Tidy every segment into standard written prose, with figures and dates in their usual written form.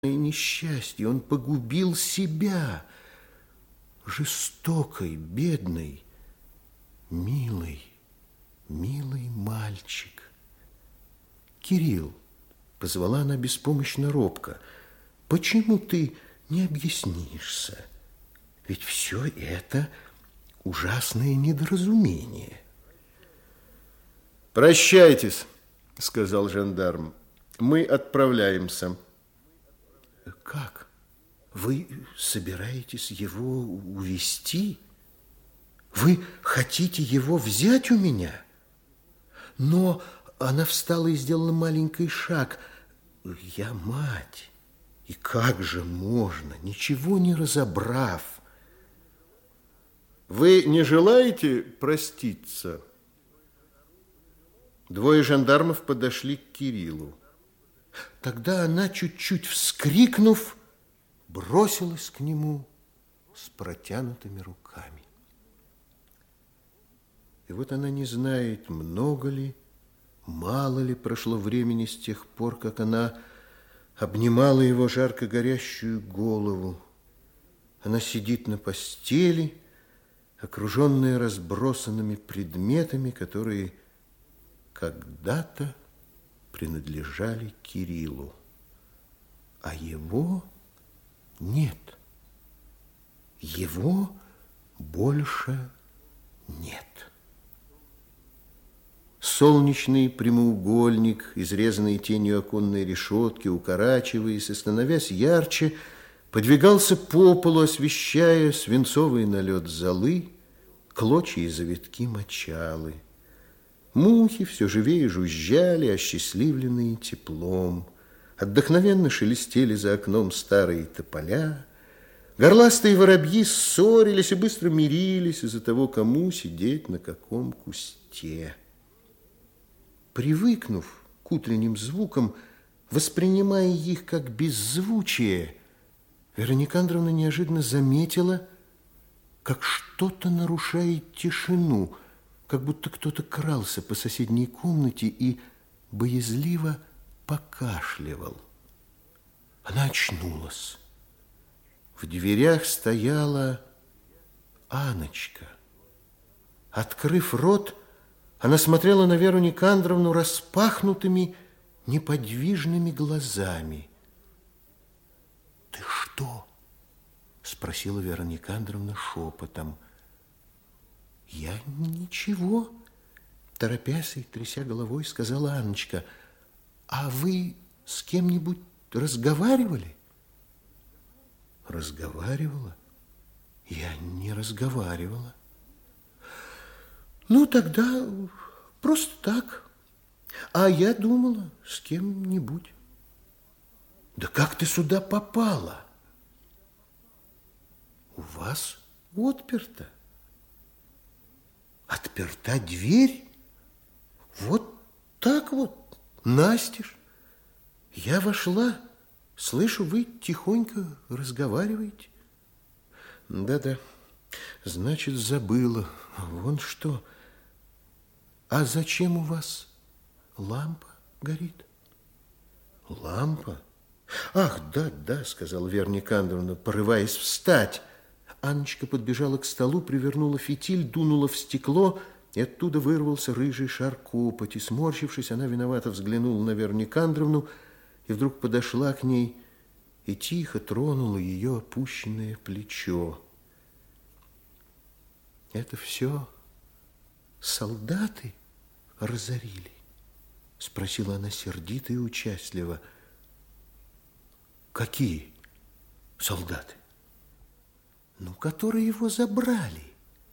несчастье, он погубил себя. Жестокий, бедный, милый мальчик. Кирилл, позвала она беспомощно робко, почему ты не объяснишься? Ведь все это ужасное недоразумение. Прощайтесь, сказал жандарм. Мы отправляемся. Как? Вы собираетесь его увезти? Вы хотите его взять у меня? Но она встала и сделала маленький шаг. Я мать. И как же можно, ничего не разобрав? Вы не желаете проститься? Двое жандармов подошли к Кириллу. Тогда она, чуть-чуть вскрикнув, бросилась к нему с протянутыми руками. И вот она не знает, много ли, мало ли прошло времени с тех пор, как она обнимала его жарко горящую голову. Она сидит на постели, окруженная разбросанными предметами, которые когда-то принадлежали Кириллу, а его нет. Его больше нет. Солнечный прямоугольник, изрезанный тенью оконной решетки, укорачиваясь и становясь ярче, подвигался по полу, освещая свинцовый налет золы, клочья и завитки мочалы. Мухи все живее жужжали, осчастливленные теплом. Отдохновенно шелестели за окном старые тополя. Горластые воробьи ссорились и быстро мирились из-за того, кому сидеть на каком кусте. Привыкнув к утренним звукам, воспринимая их как беззвучие, Вероника Андреевна неожиданно заметила, как что-то нарушает тишину, как будто кто-то крался по соседней комнате и боязливо покашливал. Она очнулась. В дверях стояла Анночка. Открыв рот, она смотрела на Веру Никандровну распахнутыми, неподвижными глазами. «Ты что?» – спросила Вера Никандровна шепотом. «Я ничего», – торопясь и тряся головой, сказала Анночка. «А вы с кем-нибудь разговаривали?» «Разговаривала? Я не разговаривала». «Ну, тогда просто так. А я думала, с кем-нибудь». «Да как ты сюда попала?» «У вас отперто». «Отперта дверь? Вот так вот, настежь. Я вошла, слышу, вы тихонько разговариваете». «Да-да, значит, забыла. Вон что. А зачем у вас лампа горит?» «Лампа? Ах, да, сказала Вера Никандровна, порываясь встать. Анночка подбежала к столу, привернула фитиль, дунула в стекло, и оттуда вырвался рыжий шар копоти. Сморщившись, она виновато взглянула на Веру Никандровну и вдруг подошла к ней и тихо тронула ее опущенное плечо. «Это все солдаты разорили?» – спросила она сердито и участливо. «Какие солдаты?» «Ну, которые его забрали».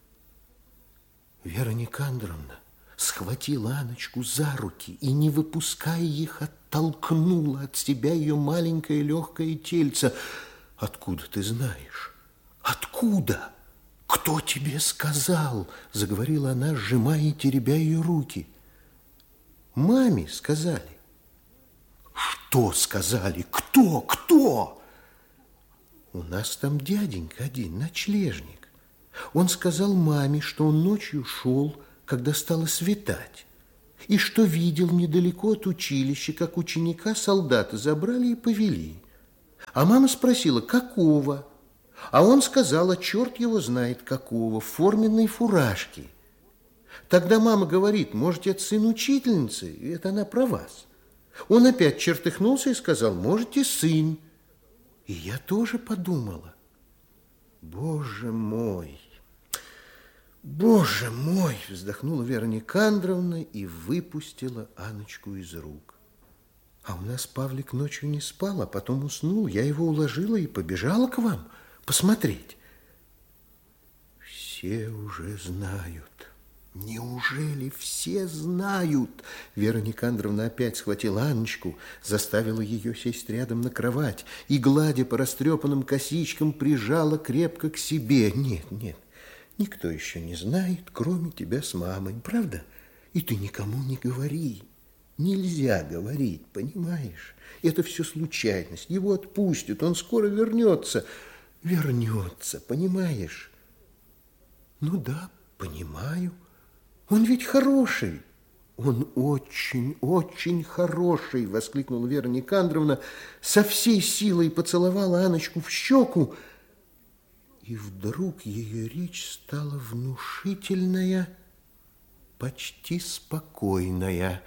Вера Никандровна схватила Анночку за руки и, не выпуская их, оттолкнула от себя ее маленькое легкое тельце. «Откуда ты знаешь? Откуда? Кто тебе сказал?» – заговорила она, сжимая и теребя ее руки. «Маме сказали». «Что сказали? Кто? У нас там дяденька один, ночлежник. Он сказал маме, что он ночью шел, когда стало светать, и что видел недалеко от училища, как ученика солдаты забрали и повели. А мама спросила, какого? А он сказал, а черт его знает какого, в форменной фуражке. Тогда мама говорит, может, это сын учительницы, и это она про вас. Он опять чертыхнулся и сказал, можете, сын. И я тоже подумала, боже мой, вздохнула Вера Никандровна и выпустила Анночку из рук. А у нас Павлик ночью не спал, а потом уснул. Я его уложила и побежала к вам посмотреть. Все уже знают. Неужели все знают? Вера Никандровна опять схватила Анночку, заставила ее сесть рядом на кровать и, гладя по растрепанным косичкам, прижала крепко к себе. Нет, нет, никто еще не знает, кроме тебя с мамой, правда? И ты никому не говори. Нельзя говорить, понимаешь? Это все случайность. Его отпустят, он скоро вернется. Вернется, понимаешь? Ну да, понимаю. Он ведь хороший. Он очень, очень хороший, воскликнула Вера Никандровна, со всей силой поцеловала Анночку в щеку. И вдруг ее речь стала внушительная, почти спокойная.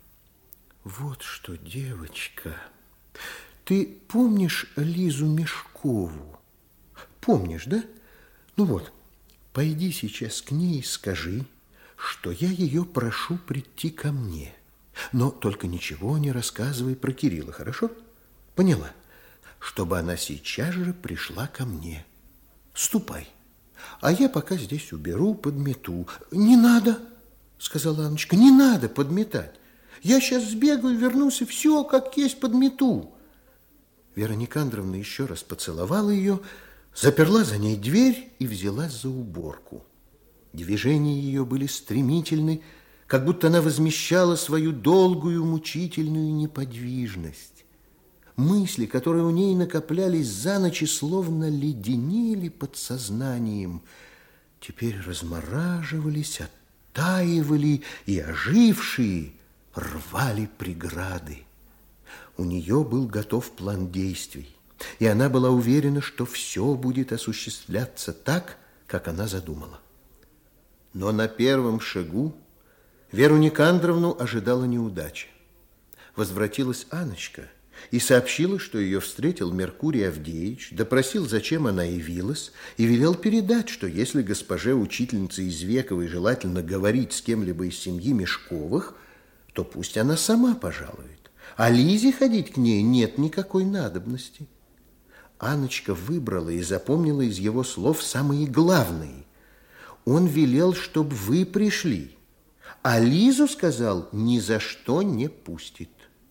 Вот что, девочка, ты помнишь Лизу Мешкову? Помнишь, да? Ну вот, пойди сейчас к ней и скажи, что я ее прошу прийти ко мне. Но только ничего не рассказывай про Кирилла, хорошо? Поняла? Чтобы она сейчас же пришла ко мне. Ступай. А я пока здесь уберу, подмету. Не надо, сказала Анночка, не надо подметать. Я сейчас сбегаю, вернусь и все, как есть, подмету. Вера Никандровна еще раз поцеловала ее, заперла за ней дверь и взялась за уборку. Движения ее были стремительны, как будто она возмещала свою долгую, мучительную неподвижность. Мысли, которые у ней накоплялись за ночь, словно леденели под сознанием, теперь размораживались, оттаивали и, ожившие, рвали преграды. У нее был готов план действий, и она была уверена, что все будет осуществляться так, как она задумала. Но на первом шагу Веру Никандровну ожидала неудача. Возвратилась Анночка и сообщила, что ее встретил Меркурий Авдеевич, допросил, зачем она явилась, и велел передать, что если госпоже учительнице Извековой желательно говорить с кем-либо из семьи Мешковых, то пусть она сама пожалует, а Лизе ходить к ней нет никакой надобности. Анночка выбрала и запомнила из его слов самые главные. Он велел, чтобы вы пришли, а Лизу, сказал, ни за что не пустит.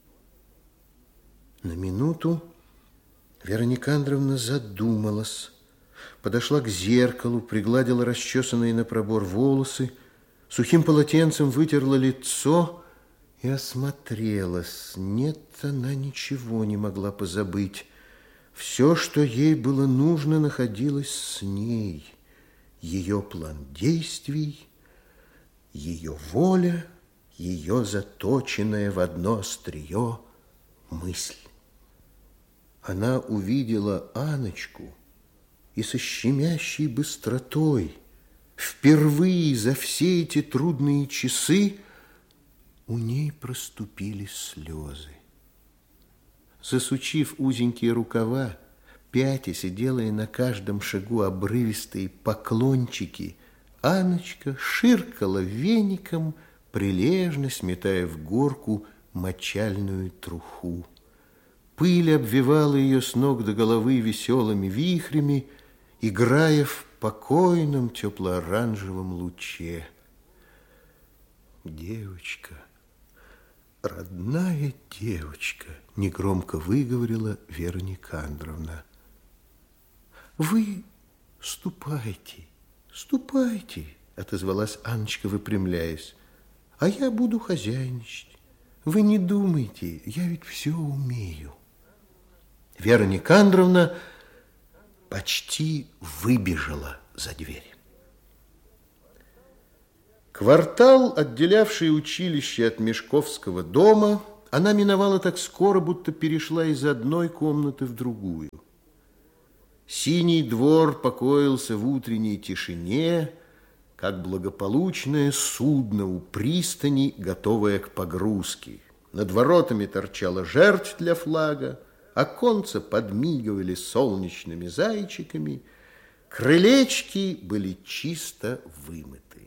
На минуту Вера Никандровна задумалась, подошла к зеркалу, пригладила расчесанные на пробор волосы, сухим полотенцем вытерла лицо и осмотрелась. Нет, она ничего не могла позабыть. Все, что ей было нужно, находилось с ней. Ее план действий, ее воля, ее заточенная в одно острие мысль. Она увидела Анночку и со щемящей быстротой, впервые за все эти трудные часы, у ней проступили слезы. Засучив узенькие рукава, пятясь и делая на каждом шагу обрывистые поклончики, Анночка ширкала веником, прилежно сметая в горку мочальную труху. Пыль обвивала ее с ног до головы веселыми вихрями, играя в покойном тепло-оранжевом луче. Девочка, родная девочка, негромко выговорила Вера Никандровна. Вы ступайте, ступайте, отозвалась Анночка, выпрямляясь. А я буду хозяйничать. Вы не думайте, я ведь все умею. Вера Никандровна почти выбежала за дверь. Квартал, отделявший училище от Мешковского дома, она миновала так скоро, будто перешла из одной комнаты в другую. Синий двор покоился в утренней тишине, как благополучное судно у пристани, готовое к погрузке. Над воротами торчала жердь для флага, оконца подмигивали солнечными зайчиками, крылечки были чисто вымыты.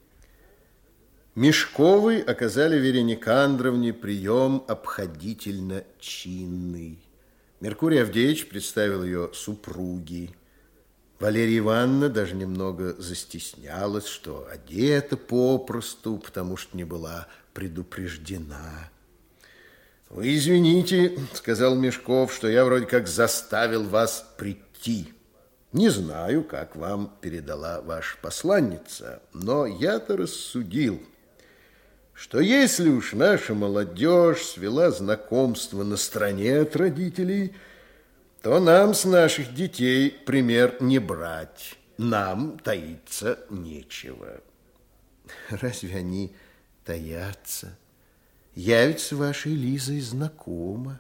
Мешковы оказали Вере Никандровне прием обходительно чинный. Меркурий Авдеевич представил ее супруге. Валерия Ивановна даже немного застеснялась, что одета попросту, потому что не была предупреждена. «Вы извините, — сказал Мешков, — что я вроде как заставил вас прийти. Не знаю, как вам передала ваша посланница, но я-то рассудил, что если уж наша молодежь свела знакомство на стороне от родителей, то нам с наших детей пример не брать. Нам таиться нечего». «Разве они таятся? Я ведь с вашей Лизой знакома».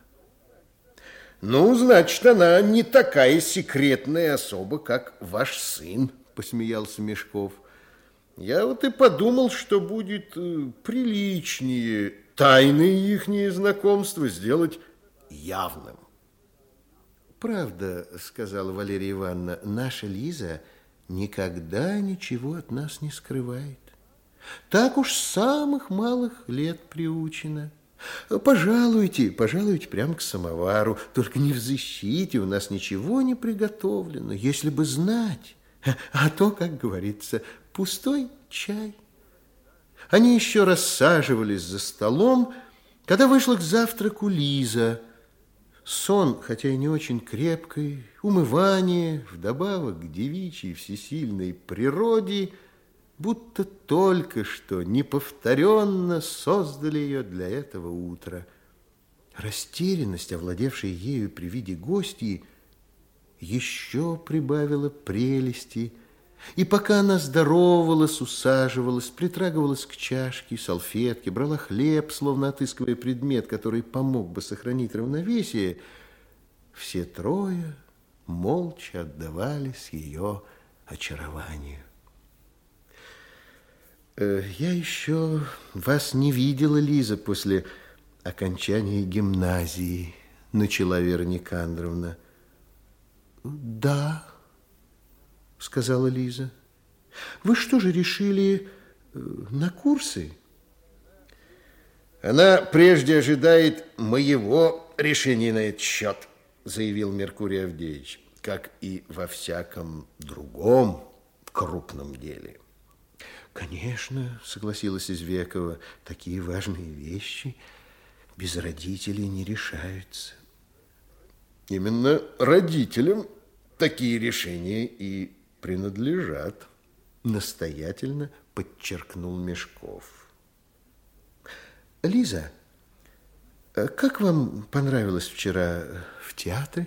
«Ну, значит, она не такая секретная особа, как ваш сын», — посмеялся Мешков. «Я вот и подумал, что будет приличнее тайные ихние знакомства сделать явным». «Правда, — сказала Валерия Ивановна, — наша Лиза никогда ничего от нас не скрывает. Так уж с самых малых лет приучена. Пожалуйте, пожалуйте прямо к самовару, только не взыщите, у нас ничего не приготовлено, если бы знать. А то, как говорится, пустой чай». Они еще рассаживались за столом, когда вышла к завтраку Лиза. Сон, хотя и не очень крепкий, умывание, вдобавок к девичьей всесильной природе, будто только что неповторенно создали ее для этого утра. Растерянность, овладевшая ею при виде гостей, еще прибавила прелести, и пока она здоровалась, усаживалась, притрагивалась к чашке, салфетке, брала хлеб, словно отыскивая предмет, который помог бы сохранить равновесие, все трое молча отдавались ее очарованию. «Я еще вас не видела, Лиза, после окончания гимназии», — начала Вера Никандровна. «Да», — сказала Лиза. «Вы что же решили на курсы?» «Она прежде ожидает моего решения на этот счет», — заявил Меркурий Авдеевич, «как и во всяком другом крупном деле». «Конечно, — согласилась Извекова, — такие важные вещи без родителей не решаются». «Именно родителям такие решения и принадлежат», — настоятельно подчеркнул Мешков. «Лиза, как вам понравилось вчера в театре?»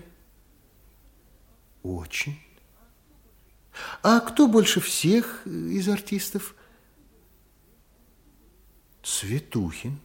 «Очень. А кто больше всех из артистов?» «Цветухин».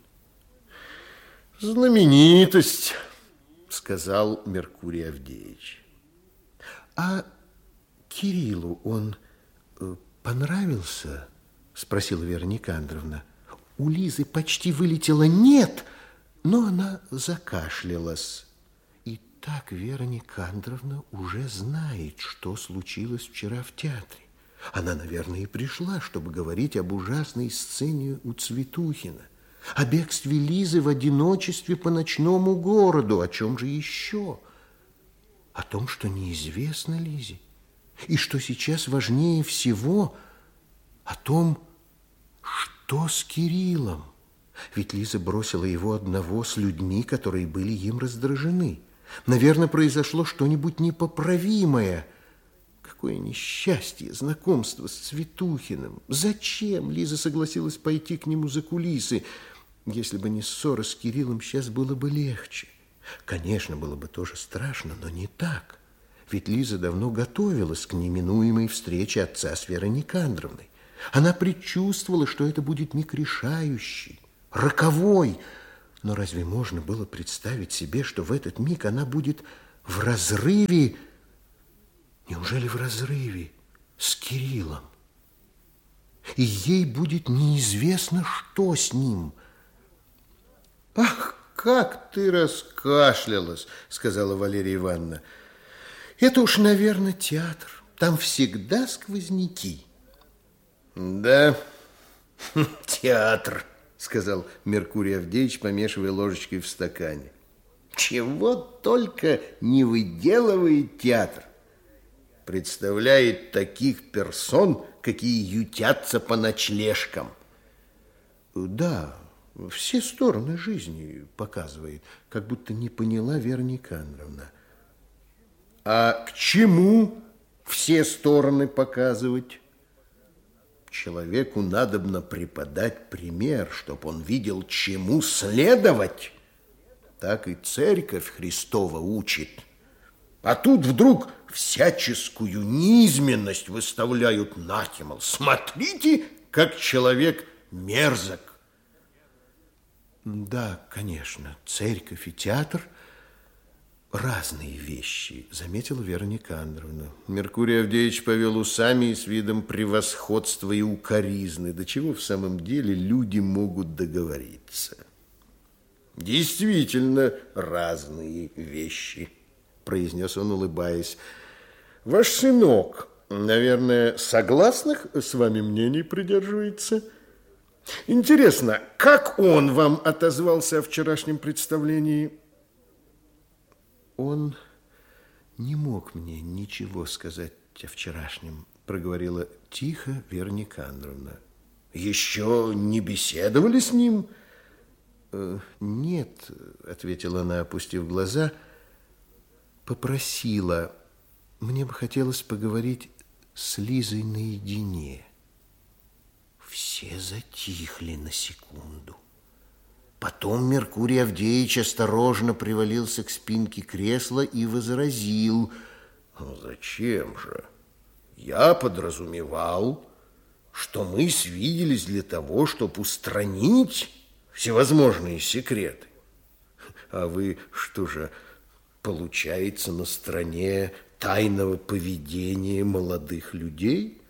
«Знаменитость», — сказал Меркурий Авдеевич. «А Кириллу он понравился?» — спросила Вера Никандровна. У Лизы почти вылетело «нет», но она закашлялась. И так Вера Никандровна уже знает, что случилось вчера в театре. Она, наверное, и пришла, чтобы говорить об ужасной сцене у Цветухина, о бегстве Лизы в одиночестве по ночному городу. О чем же еще? О том, что неизвестно Лизе, и что сейчас важнее всего, о том, что с Кириллом. Ведь Лиза бросила его одного с людьми, которые были им раздражены. Наверное, произошло что-нибудь непоправимое. Какое несчастье знакомство с Цветухиным. Зачем Лиза согласилась пойти к нему за кулисы? Если бы не ссора с Кириллом, сейчас было бы легче. Конечно, было бы тоже страшно, но не так. Ведь Лиза давно готовилась к неминуемой встрече отца с Верой Никандровной. Она предчувствовала, что это будет некрешающий, роковой, Но разве можно было представить себе, что в этот миг она будет в разрыве, неужели в разрыве с Кириллом? И ей будет неизвестно, что с ним. Ах, как ты раскашлялась, сказала Валерия Ивановна. Это уж, наверное, театр. Там всегда сквозняки. Да, театр, сказал Меркурий Авдеевич, помешивая ложечкой в стакане. Чего только не выделывает театр. Представляет таких персон, какие ютятся по ночлежкам. Да, все стороны жизни показывает, как будто не поняла Вера Никандровна. А к чему все стороны показывать? Человеку надобно преподать пример, чтоб он видел, чему следовать. Так и Церковь Христова учит. А тут вдруг всяческую низменность выставляют нахи, мол, смотрите, как человек мерзок. Да, конечно, церковь и театр разные вещи, заметила Вера Никандровна. Меркурий Авдеевич повел усами и с видом превосходства и укоризны. До чего в самом деле люди могут договориться? Действительно разные вещи, произнес он, улыбаясь. Ваш сынок, наверное, согласных с вами мнений придерживается? Интересно, как он вам отозвался о вчерашнем представлении? Он не мог мне ничего сказать о вчерашнем, проговорила тихо Вера Никандровна. Еще не беседовали с ним? Нет, ответила она, опустив глаза, попросила. Мне бы хотелось поговорить с Лизой наедине. Все затихли на секунду. Потом Меркурий Авдеевич осторожно привалился к спинке кресла и возразил. Ну, зачем же? Я подразумевал, что мы свиделись для того, чтобы устранить всевозможные секреты. А вы что же, получается, на стороне тайного поведения молодых людей?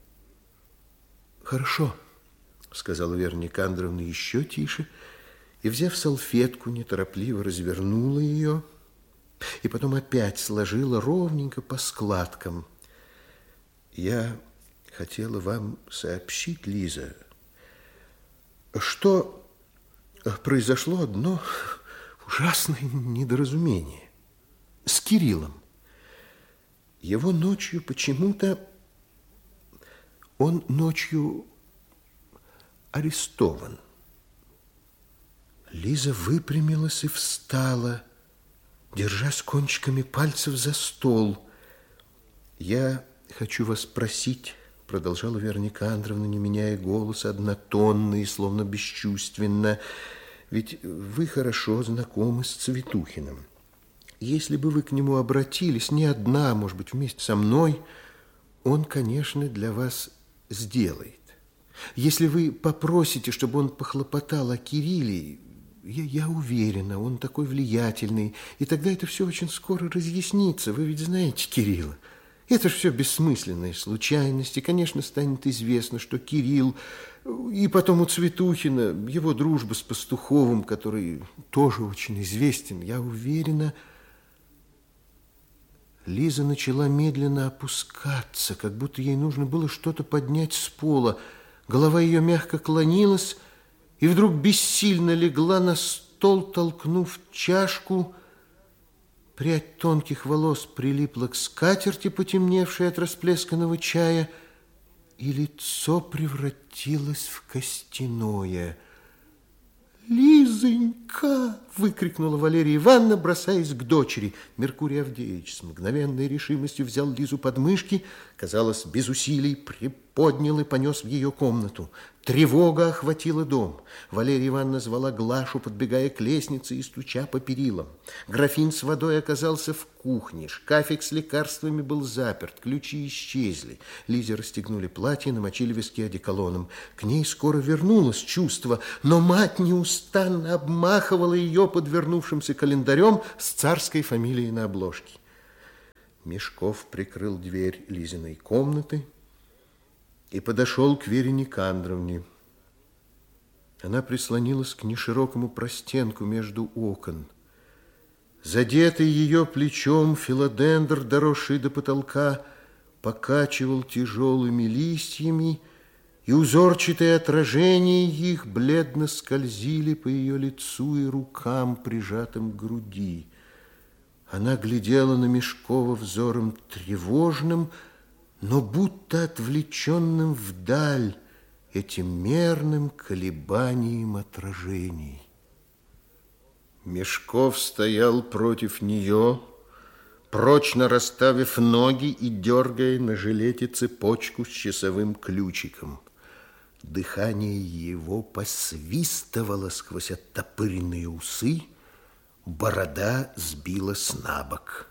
Хорошо, сказала Вера Никандровна еще тише, и, взяв салфетку, неторопливо развернула ее, и потом опять сложила ровненько по складкам. Я хотела вам сообщить, Лиза, что произошло одно ужасное недоразумение с Кириллом. Его ночью почему-то... Он ночью арестован. Лиза выпрямилась и встала, держась кончиками пальцев за стол. Я хочу вас спросить, продолжала Вера Никандровна, не меняя голоса, однотонно и словно бесчувственно, ведь вы хорошо знакомы с Цветухиным. Если бы вы к нему обратились, не одна, может быть, вместе со мной, он, конечно, для вас сделает. Если вы попросите, чтобы он похлопотал о Кирилле, я уверена, он такой влиятельный, и тогда это все очень скоро разъяснится. Вы ведь знаете Кирилла. Это же все бессмысленные случайности. Конечно, станет известно, что Кирилл, и потом у Цветухина, его дружба с Пастуховым, который тоже очень известен, я уверена. Лиза начала медленно опускаться, как будто ей нужно было что-то поднять с пола. Голова ее мягко клонилась и вдруг бессильно легла на стол, толкнув чашку. Прядь тонких волос прилипла к скатерти, потемневшей от расплесканного чая, и лицо превратилось в костяное. «Лизонька!» – выкрикнула Валерия Ивановна, бросаясь к дочери. Меркурий Авдеевич с мгновенной решимостью взял Лизу под мышки, казалось, без усилий приподнял и понес в ее комнату. Тревога охватила дом. Валерия Ивановна звала Глашу, подбегая к лестнице и стуча по перилам. Графин с водой оказался в кухне. Шкафик с лекарствами был заперт. Ключи исчезли. Лизе расстегнули платье, намочили виски одеколоном. К ней скоро вернулось чувство, но мать неустанно обмахивала ее подвернувшимся календарем с царской фамилией на обложке. Мешков прикрыл дверь Лизиной комнаты и подошел к Вере Никандровне. Она прислонилась к неширокому простенку между окон. Задетый ее плечом филодендр, доросший до потолка, покачивал тяжелыми листьями, и узорчатые отражения их бледно скользили по ее лицу и рукам, прижатым к груди. Она глядела на Мешкова взором тревожным, но будто отвлеченным вдаль этим мерным колебанием отражений. Мешков стоял против нее, прочно расставив ноги и дергая на жилете цепочку с часовым ключиком. Дыхание его посвистывало сквозь оттопыренные усы, борода сбилась на бок.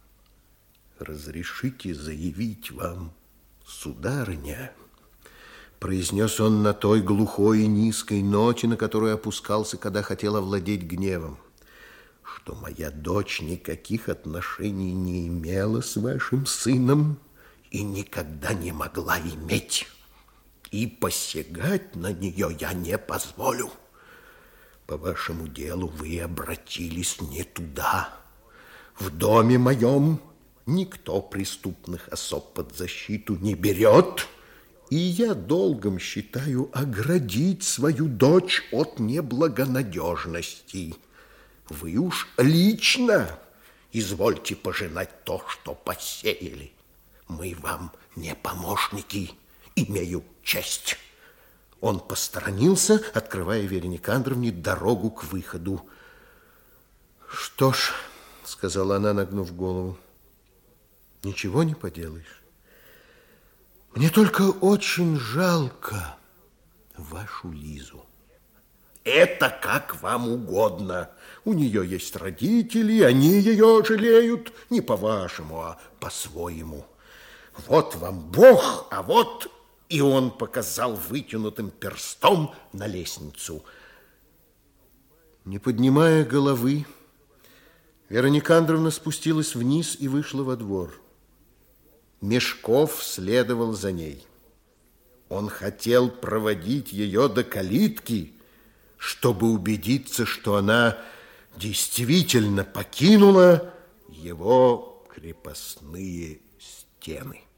«Разрешите заявить вам, сударыня», — произнес он на той глухой и низкой ноте, на которую опускался, когда хотел овладеть гневом, что моя дочь никаких отношений не имела с вашим сыном и никогда не могла иметь, и посягать на нее я не позволю. По вашему делу вы обратились не туда. В доме моем никто преступных особ под защиту не берет, и я долгом считаю оградить свою дочь от неблагонадежности. Вы уж лично извольте пожинать то, что посеяли. Мы вам не помощники, имею честь». Он посторонился, открывая Вере Никандровне дорогу к выходу. «Что ж», — сказала она, нагнув голову, — «ничего не поделаешь. Мне только очень жалко вашу Лизу». «Это как вам угодно. У нее есть родители, они ее жалеют не по-вашему, а по-своему. Вот вам Бог, а вот...» И он показал вытянутым перстом на лестницу. Не поднимая головы, Вера Никандровна спустилась вниз и вышла во двор. Мешков следовал за ней. Он хотел проводить ее до калитки, чтобы убедиться, что она действительно покинула его крепостные стены.